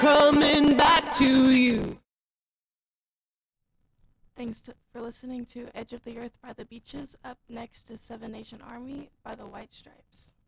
coming back to you. Thanks for listening to Edge of the Earth by the Beaches. Up next is Seven Nation Army by the White Stripes.